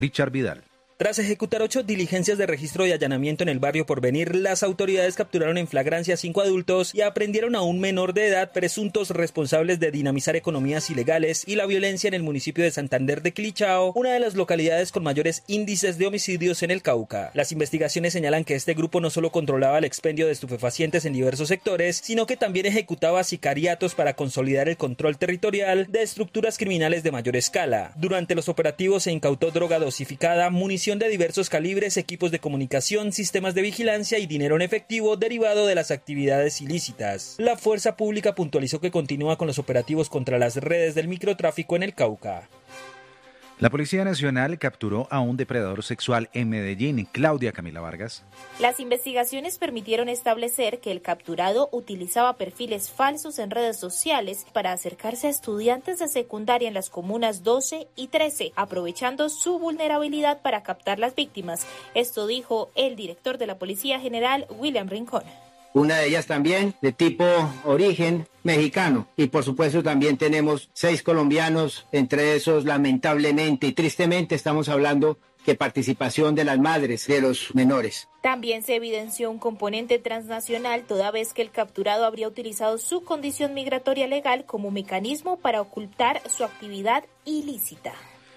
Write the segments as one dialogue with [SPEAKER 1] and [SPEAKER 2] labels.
[SPEAKER 1] Richard Vidal.
[SPEAKER 2] Tras ejecutar 8 diligencias de registro y allanamiento en el barrio Porvenir, las autoridades capturaron en flagrancia a 5 adultos y aprendieron a un menor de edad presuntos responsables de dinamizar economías ilegales y la violencia en el municipio de Santander de Quilichao, una de las localidades con mayores índices de homicidios en el Cauca. Las investigaciones señalan que este grupo no solo controlaba el expendio de estupefacientes en diversos sectores, sino que también ejecutaba sicariatos para consolidar el control territorial de estructuras criminales de mayor escala. Durante los operativos se incautó droga dosificada, munición de diversos calibres, equipos de comunicación, sistemas de vigilancia y dinero en efectivo derivado de las actividades ilícitas. La fuerza pública puntualizó que continúa con los operativos contra las redes del microtráfico en el Cauca.
[SPEAKER 1] La Policía Nacional capturó a un depredador sexual en Medellín. Claudia Camila Vargas.
[SPEAKER 3] Las investigaciones permitieron establecer que el capturado utilizaba perfiles falsos en redes sociales para acercarse a estudiantes de secundaria en las comunas 12 y 13, aprovechando su vulnerabilidad para captar las víctimas. Esto dijo el director de la Policía General, William Rincón.
[SPEAKER 4] Una de ellas también de tipo origen mexicano y por supuesto también tenemos 6 colombianos, entre esos lamentablemente y tristemente estamos hablando que participación de las madres de los menores.
[SPEAKER 3] También se evidenció un componente transnacional toda vez que el capturado habría utilizado su condición migratoria legal como mecanismo para ocultar su actividad ilícita.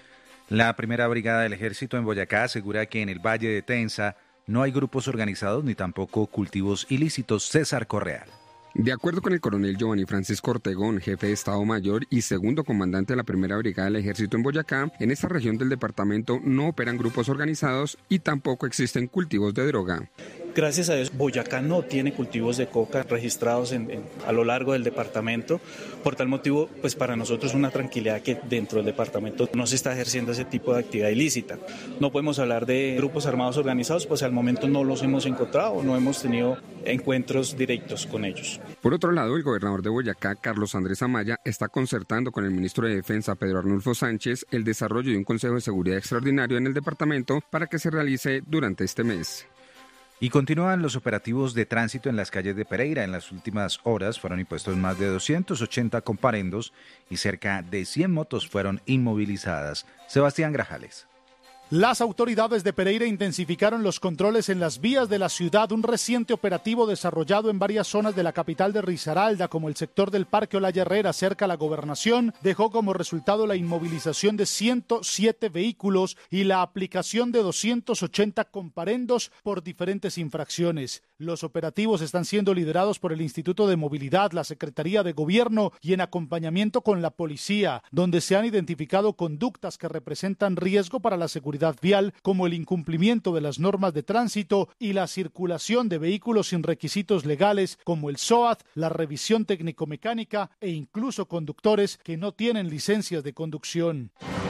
[SPEAKER 1] La primera brigada del ejército en Boyacá asegura que en el Valle de Tensa no hay grupos organizados ni tampoco cultivos ilícitos. César Correal.
[SPEAKER 5] De acuerdo con el coronel Giovanni Francisco Ortegón, jefe de Estado Mayor y segundo comandante de la primera brigada del ejército en Boyacá, en esta región del departamento no operan grupos organizados y tampoco existen cultivos de droga.
[SPEAKER 6] Gracias a Dios, Boyacá no tiene cultivos de coca registrados a lo largo del departamento. Por tal motivo, pues para nosotros es una tranquilidad que dentro del departamento no se está ejerciendo ese tipo de actividad ilícita. No podemos hablar de grupos armados organizados, pues al momento no los hemos encontrado, no hemos tenido encuentros directos con ellos.
[SPEAKER 5] Por otro lado, el gobernador de Boyacá, Carlos Andrés Amaya, está concertando con el ministro de Defensa, Pedro Arnulfo Sánchez, el desarrollo de un Consejo de Seguridad extraordinario en el departamento para que se realice durante este mes.
[SPEAKER 1] Y continúan los operativos de tránsito en las calles de Pereira. En las últimas horas fueron impuestos más de 280 comparendos y cerca de 100 motos fueron inmovilizadas. Sebastián Grajales.
[SPEAKER 7] Las autoridades de Pereira intensificaron los controles en las vías de la ciudad, un reciente operativo desarrollado en varias zonas de la capital de Risaralda, como el sector del Parque Olaya Herrera, cerca a la gobernación, dejó como resultado la inmovilización de 107 vehículos y la aplicación de 280 comparendos por diferentes infracciones. Los operativos están siendo liderados por el Instituto de Movilidad, la Secretaría de Gobierno y en acompañamiento con la policía, donde se han identificado conductas que representan riesgo para la seguridad vial, como el incumplimiento de las normas de tránsito y la circulación de vehículos sin requisitos legales, como el SOAT, la revisión técnico-mecánica e incluso conductores que no tienen licencias de conducción.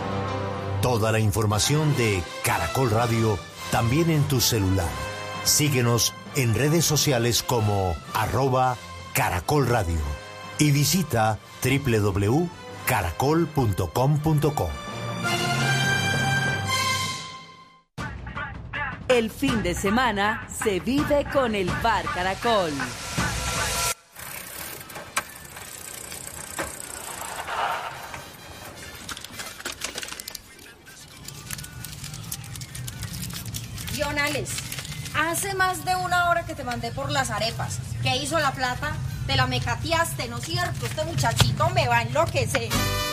[SPEAKER 8] Toda la información de Caracol Radio también en tu celular. Síguenos en redes sociales como @Caracol Radio y visita www.caracol.com.co.
[SPEAKER 9] El fin de semana se vive con el Bar Caracol.
[SPEAKER 10] Jonales, hace más de una hora que te mandé por las arepas. ¿Qué hizo la plata? Te la mecateaste, ¿no es cierto? Este muchachito me va a enloquecer.